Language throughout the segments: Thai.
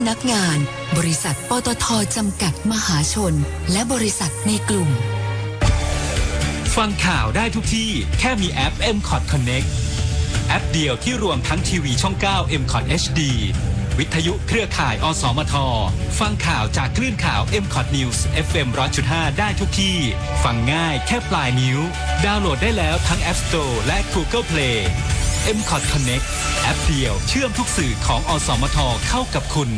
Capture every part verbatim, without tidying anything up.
พนักงานบริษัทปตท.จำกัดมหาชนและบริษัทในกลุ่มฟังข่าวได้ทุกที่แค่มีแอป เอ็ม คอท Connect แอปเดียวที่รวมทั้งทีวีช่อง เก้า เอ็ม คอท เอช ดี วิทยุเครือข่าย อสมท ฟังข่าวจากคลื่นข่าว เอ็ม คอท News เอฟ เอ็ม หนึ่งร้อยจุดห้า ได้ทุกที่ฟังง่ายแค่ปลายนิ้วดาวน์โหลดได้แล้วทั้ง App Store และ Google Play เอ็ม คอท Connect แอปเดียวเชื่อมทุกสื่อของอสมทเข้ากับคุณ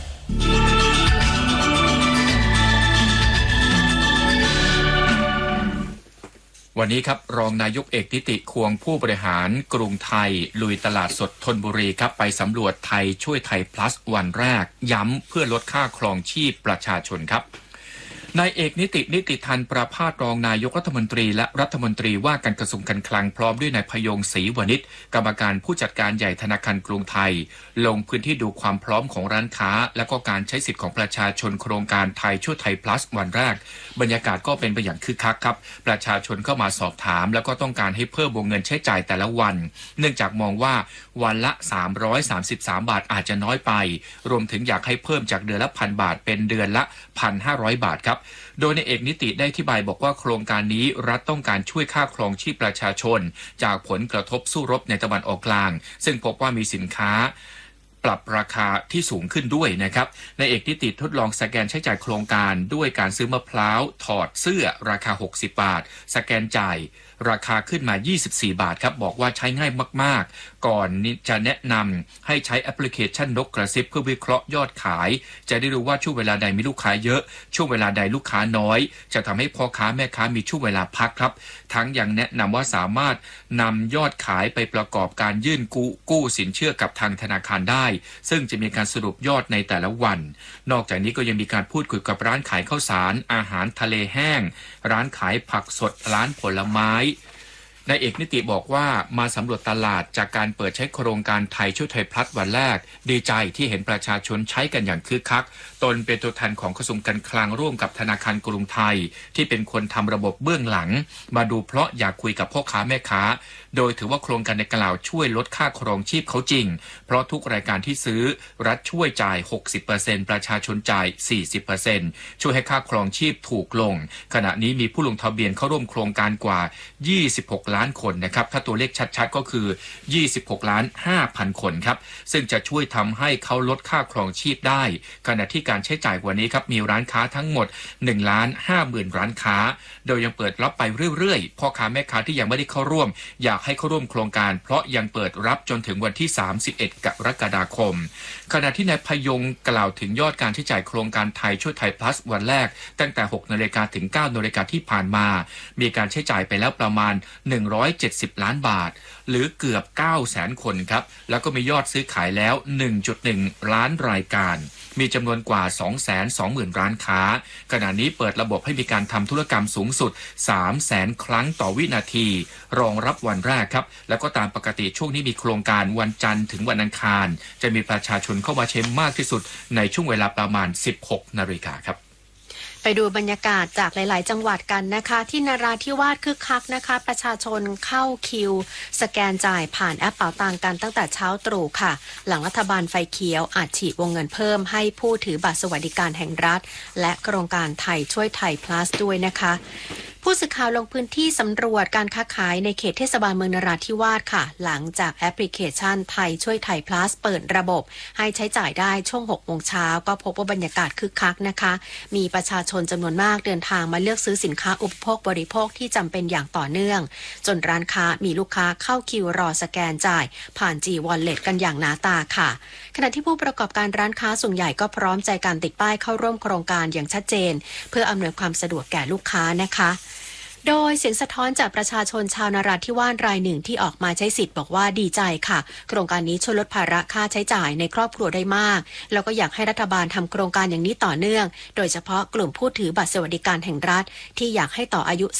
วันนี้ครับรองนายกเอกนิติควงผู้บริหารกรุงไทยลุยตลาดสดธนบุรีครับไปสำรวจไทยช่วยไทย plus วันแรกย้ำเพื่อลดค่าครองชีพประชาชนครับนายเอกนิตินิติทันประภาสรองนายกรัฐมนตรีและรัฐมนตรีว่าการกระทรวงการคลังพร้อมด้วยนายพยงศรีวณิชกรรมการผู้จัดการใหญ่ธนาคารกรุงไทยลงพื้นที่ดูความพร้อมของร้านค้าและก็การใช้สิทธิ์ของประชาชนโครงการไทยช่วยไทย plus วันแรกบรรยากาศก็เป็นไปอย่างคึกคักครับประชาชนเข้ามาสอบถามแล้วก็ต้องการให้เพิ่มวงเงินใช้จ่ายแต่ละวันเนื่องจากมองว่าวันละสามร้อยสามสิบสามบาทอาจจะน้อยไปรวมถึงอยากให้เพิ่มจากเดือนละ หนึ่งพัน บาทเป็นเดือนละ หนึ่งพันห้าร้อย บาทครับโดยในเอกนิติได้อธิบายบอกว่าโครงการนี้รัฐต้องการช่วยค่าครองชีพประชาชนจากผลกระทบสู้รบในตะวันออกกลางซึ่งพบว่ามีสินค้าปรับราคาที่สูงขึ้นด้วยนะครับในเอกนิติทดลองสแกนใช้จ่ายโครงการด้วยการซื้อมะพร้าวถอดเสื้อราคาหกสิบบาทสแกนจ่ายราคาขึ้นมายี่สิบสี่บาทครับบอกว่าใช้ง่ายมากๆก่อนจะแนะนำให้ใช้แอปพลิเคชันนกกระซิบเพื่อวิเคราะห์ยอดขายจะได้รู้ว่าช่วงเวลาใดมีลูกค้าเยอะช่วงเวลาใดลูกค้าน้อยจะทำให้พ่อค้าแม่ค้ามีช่วงเวลาพักครับทั้งยังแนะนำว่าสามารถนำยอดขายไปประกอบการยื่นกู้กู้สินเชื่อกับทางธนาคารได้ซึ่งจะมีการสรุปยอดในแต่ละวันนอกจากนี้ก็ยังมีการพูดคุยกับร้านขายข้าวสารอาหารทะเลแห้งร้านขายผักสดร้านผลไม้นายเอกนิติบอกว่ามาสำรวจตลาดจากการเปิดใช้โครงการไทยช่วยไทยพลัสวันแรกดีใจที่เห็นประชาชนใช้กันอย่างคึกคักตนเป็นตัวแทนของกระทรวงการคลังร่วมกับธนาคารกรุงไทยที่เป็นคนทำระบบเบื้องหลังมาดูเพราะอยากคุยกับพ่อค้าแม่ค้าโดยถือว่าโครงการในกล่าวช่วยลดค่าครองชีพเขาจริงเพราะทุกรายการที่ซื้อรัฐช่วยจ่าย หกสิบเปอร์เซ็นต์ ประชาชนจ่าย สี่สิบเปอร์เซ็นต์ ช่วยให้ค่าครองชีพถูกลงขณะนี้มีผู้ลงทะเบียนเข้าร่วมโครงการกว่ายี่สิบหกล้านคนนะครับถ้าตัวเลขชัดๆก็คือยี่สิบหกล้านห้าพันคนครับซึ่งจะช่วยทำให้เขาลดค่าครองชีพได้ขณะที่การใช้จ่ายกว่านี้ครับมีร้านค้าทั้งหมด หนึ่งล้านห้าหมื่น ร้านค้าโดยยังเปิดรับไปเรื่อยๆพ่อค้าแม่ค้าที่ยังไม่ได้เข้าร่วมอยากให้เข้าร่วมโครงการเพราะยังเปิดรับจนถึงวันที่สามสิบเอ็ดกรกฎาคมขณะที่นายพยงกล่าวถึงยอดการใช้จ่ายโครงการไทยช่วยไทย plus วันแรกตั้งแต่ หกนาฬิกาถึง เก้านาฬิกาที่ผ่านมามีการใช้จ่ายไปแล้วประมาณหนึ่งร้อยเจ็ดสิบล้านบาทหรือเกือบ เก้าแสน คนครับแล้วก็มียอดซื้อขายแล้ว หนึ่งจุดหนึ่ง ล้านรายการมีจำนวนกว่า สองแสนสองหมื่น ร้านค้าขณะนี้เปิดระบบให้มีการทำธุรกรรมสูงสุด สามแสน ครั้งต่อวินาทีรองรับวันแรกครับแล้วก็ตามปกติช่วงนี้มีโครงการวันจันทร์ถึงวันอังคารจะมีประชาชนเข้ามาใช้มากที่สุดในช่วงเวลาประมาณ สิบหกนาฬิกาครับไปดูบรรยากาศจากหลายๆจังหวัดกันนะคะที่นราธิวาสคึกคักนะคะประชาชนเข้าคิวสแกนจ่ายผ่านแอปเป๋าตังกันตั้งแต่เช้าตรู่ค่ะหลังรัฐบาลไฟเขียวอาจฉีดวงเงินเพิ่มให้ผู้ถือบัตรสวัสดิการแห่งรัฐและโครงการไทยช่วยไทย plus ด้วยนะคะผู้สื่อข่าวลงพื้นที่สำรวจการค้าขายในเขตเทศบาลเมืองนราธิวาสค่ะหลังจากแอปพลิเคชันไทยช่วยไทย plus เปิดระบบให้ใช้จ่ายได้ช่วงหกโมงเช้าก็พบว่าบรรยากาศคึกคักนะคะมีประชาชนจำนวนมากเดินทางมาเลือกซื้อสินค้าอุปโภคบริโภคที่จำเป็นอย่างต่อเนื่องจนร้านค้ามีลูกค้าเข้าคิวรอสแกนจ่ายผ่าน G Wallet กันอย่างหนาตาค่ะขณะที่ผู้ประกอบการร้านค้าส่วนใหญ่ก็พร้อมใจการติดป้ายเข้าร่วมโครงการอย่างชัดเจนเพื่ออำนวยความสะดวกแก่ลูกค้านะคะโดยเสียงสะท้อนจากประชาชนชาวนราธิวาสรายหนึ่งที่ออกมาใช้สิทธิ์บอกว่าดีใจค่ะโครงการนี้ช่วยลดภาระค่าใช้จ่ายในครอบครัวได้มากแล้วก็อยากให้รัฐบาลทำโครงการอย่างนี้ต่อเนื่องโดยเฉพาะกลุ่มผู้ถือบัตรสวัสดิการแห่งรัฐที่อยากให้ต่ออายุสิทธิ์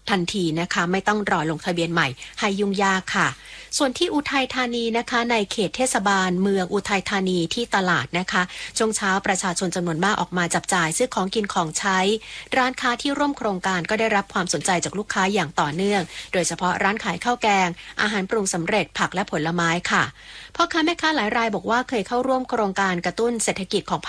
ทันทีนะคะไม่ต้องรอลงทะเบียนใหม่ให้ยุ่งยากค่ะส่วนที่อุทัยธานีนะคะในเขตเทศบาลเมืองอุทัยธานีที่ตลาดนะคะช่วงเช้าประชาชนจำนวนมากออกมาจับจ่ายซื้อของกินของใช้ร้านค้าที่ร่วมโครงการก็ได้รับความสนใจจากลูกค้าอย่างต่อเนื่องโดยเฉพาะร้านขายข้าวแกงอาหารปรุงสำเร็จผักและผลไม้ค่ะพ่อค้าแม่ค้าหลายรายบอกว่าเคยเข้าร่วมโครงการกระตุ้นเศรษฐกิจของ